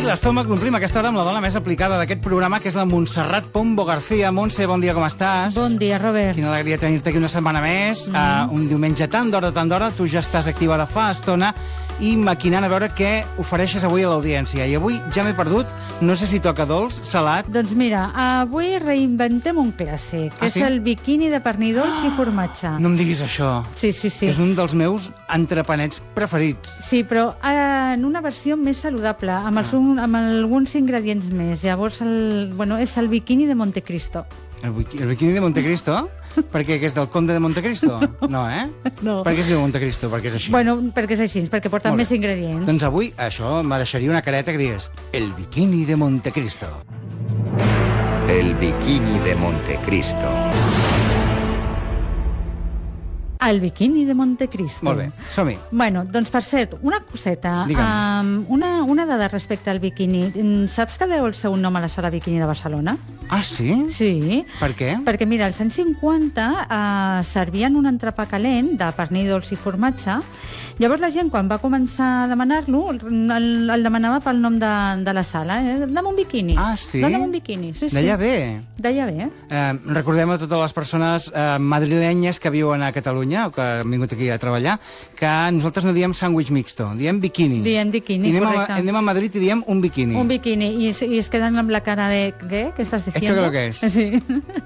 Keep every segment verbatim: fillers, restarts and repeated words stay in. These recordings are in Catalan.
d'estómac l'omplim a aquesta hora amb la dona més aplicada d'aquest programa, que és la Montserrat Pombo García. Montse, bon dia, com estàs? Bon dia, Robert. Quina alegria tenir-te aquí una setmana més. Mm. Uh, un diumenge tant d'hora, tant d'hora. Tu ja estàs activa de fa estona i maquinant a veure què ofereixes avui a l'audiència. I avui ja m'he perdut. No sé si toca dolç, salat... Doncs mira, avui reinventem un clàssic, que ah, és sí? el biquini de pernil dolç i formatge. No em diguis això. Sí, sí, sí. És un dels meus entrepanets preferits. Sí, però eh, en una versió més saludable, amb, els, un, amb alguns ingredients més. Llavors, el, bueno, és el biquini de Montecristo. El, biqui, el biquini de Montecristo? Per què? Que és del conde de Montecristo? No, eh? No. Per què es diu Montecristo? Perquè és així. Bueno, perquè és així, perquè porten més ingredients. Doncs avui això mereixeria una careta que digués el biquini de Montecristo. El biquini de Montecristo. El biquini de Montecristo. Molt bé, som-hi. Bueno, doncs per cert, una coseta. Um, una, una dada respecte al biquini. Saps que deu el seu nom a la sala Biquini de Barcelona? Ah, sí? Sí. Per què? Perquè, mira, als anys cinquanta eh, servien un entrepà calent de pernil dolç i formatge. Llavors la gent, quan va començar a demanar-lo, el, el demanava pel nom de, de la sala. Eh? Dame un biquini. Ah, sí? Dame un biquini. Sí, sí. D'allà ve? D'allà ve. Eh, recordem a totes les persones eh, madrilenyes que viuen a Catalunya o que han vingut aquí a treballar, que nosaltres no diem sàndwich mixto, diem biquini. Diem biquini, I anem correcte. A, anem a Madrid i diem un biquini. Un biquini, i, i es queden amb la cara de... Què? Què estàs diciendo? Esto que lo que és. Sí.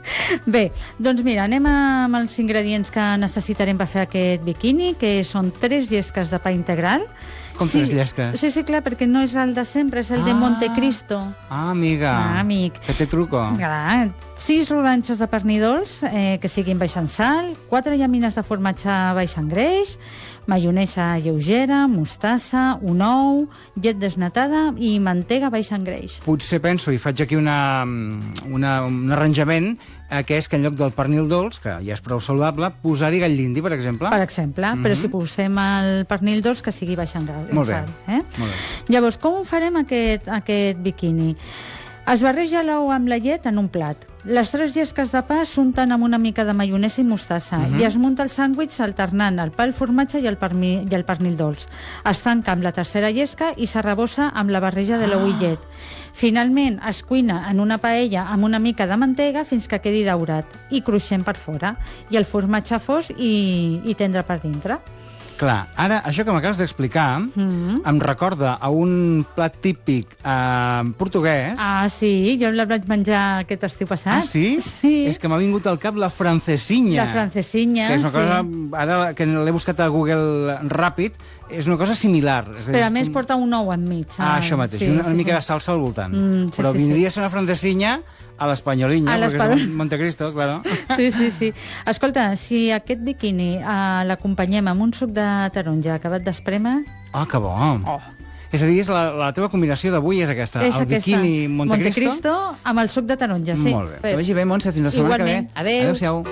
Bé, doncs mira, anem amb els ingredients que necessitarem per fer aquest biquini, que són tres llesques de pa integral. Com sí, tres llesques? Sí, sí, clar, perquè no és el de sempre, és el ah. de Montecristo. Ah, amiga. Ah, amic. Que té truco. Clar, sis rodanxes de pernil dolç, eh, que siguin baix en sal, quatre llamines de formatge baix en greix, maionesa lleugera, mostassa, un ou, llet desnatada i mantega baix en greix. Potser penso, i faig aquí una, una, un arranjament, eh, que és que en lloc del pernil dolç, que ja és prou saludable, posar-hi gall d'indi, per exemple. Per exemple, mm -hmm. però si posem el pernil dolç, que sigui baix en grau. Molt bé. Sal, eh? Molt bé. Llavors, com ho farem aquest, aquest biquini? Es barreja l'ou amb la llet en un plat. Les tres llesques de pa s'unten amb una mica de maionesa i mostassa uh -huh. i es munta el sàndwich alternant el pa, el formatge i el, permi, i el pernil dolç. Es tanca amb la tercera llesca i s'arrebossa amb la barreja de l'ou i llet. Finalment, es cuina en una paella amb una mica de mantega fins que quedi daurat i cruixent per fora, i el formatge fos i, i tendre per dintre. Clar, ara, això que m'acabes d'explicar mm -hmm. em recorda a un plat típic eh, portuguès. Ah, sí, jo la vaig menjar aquest estiu passat. Ah, sí? Sí. És que m'ha vingut al cap la francesinya. La francesinya, que és una sí. cosa, ara que l'he buscat a Google ràpid, és una cosa similar. És Però a és més com... porta un ou enmig. Ah, això mateix, sí, una, una sí, mica sí. de salsa al voltant. Mm, sí, Però sí, vindria sí. a ser una francesinya a l'espanyolinya, perquè l'espanyol... és Montecristo, claro. Sí, sí, sí. Escolta, si aquest biquini uh, l'acompanyem amb un suc de taronja acabat d'esprémer... Ah, que bo! Oh. És a dir, és la, la teva combinació d'avui és aquesta, és el aquesta. biquini Montecristo. Montecristo amb el suc de taronja, sí. Molt bé. Que vagi bé, Montse, fins la setmana Igualment. que ve. Adéu. Adéu-siau.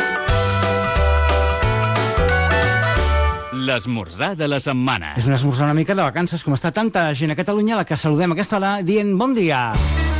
L'esmorzar de la setmana. És un esmorzar una mica de vacances, com està tanta gent a Catalunya, a la que saludem a aquesta hora dient bon dia.